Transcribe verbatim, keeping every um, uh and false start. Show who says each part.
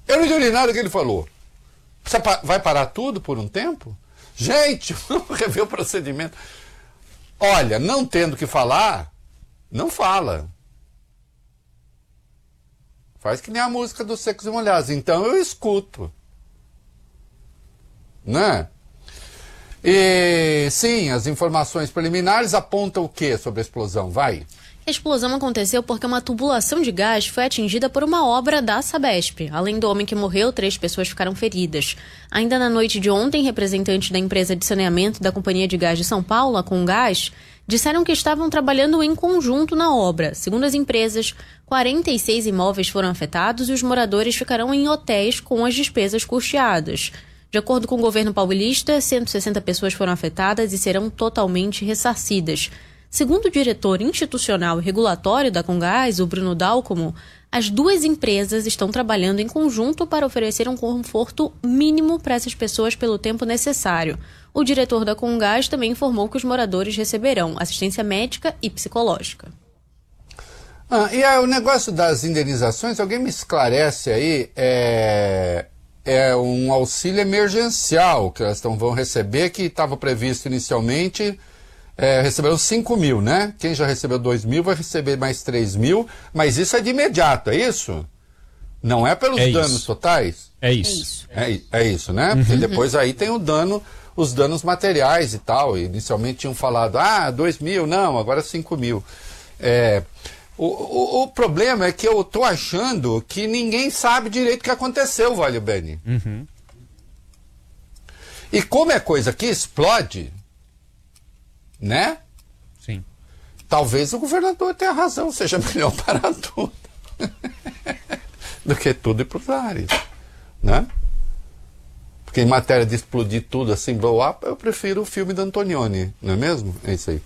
Speaker 1: Eu não entendi nada que ele falou. Você vai parar tudo por um tempo? Gente, vamos rever o procedimento. Olha, não tendo que falar, não fala. Faz que nem a música dos Secos e Molhados. Então eu escuto. Né? E sim, as informações preliminares apontam o que sobre a explosão? Vai.
Speaker 2: A explosão aconteceu porque uma tubulação de gás foi atingida por uma obra da Sabesp. Além do homem que morreu, três pessoas ficaram feridas. Ainda na noite de ontem, representantes da empresa de saneamento da Companhia de Gás de São Paulo, a Comgás, disseram que estavam trabalhando em conjunto na obra. Segundo as empresas, quarenta e seis imóveis foram afetados e os moradores ficarão em hotéis com as despesas custeadas. De acordo com o governo paulista, cento e sessenta pessoas foram afetadas e serão totalmente ressarcidas. Segundo o diretor institucional e regulatório da Comgás, o Bruno Dalcomo, as duas empresas estão trabalhando em conjunto para oferecer um conforto mínimo para essas pessoas pelo tempo necessário. O diretor da Comgás também informou que os moradores receberão assistência médica e psicológica.
Speaker 1: Ah, e aí, o negócio das indenizações, alguém me esclarece aí, é, é um auxílio emergencial que elas tão, vão receber, que estava previsto inicialmente... É, receberam cinco mil, né? Quem já recebeu dois mil vai receber mais três mil, mas isso é de imediato, é isso? Não é pelos
Speaker 3: é
Speaker 1: danos
Speaker 3: isso.
Speaker 1: totais?
Speaker 3: É isso.
Speaker 1: É, é isso, né? Uhum. Porque depois aí tem o dano, os danos materiais e tal. Inicialmente tinham falado, ah, dois mil, não, agora cinco mil. É, o, o, o problema é que eu tô achando que ninguém sabe direito o que aconteceu, Valio Beni.
Speaker 3: Uhum.
Speaker 1: E como é coisa que explode... Né?
Speaker 3: Sim.
Speaker 1: Talvez o governador tenha razão, seja melhor parar tudo do que tudo ir para os ares, né? Porque em matéria de explodir tudo assim, blow up, eu prefiro o filme da Antonioni, não é mesmo? É isso aí.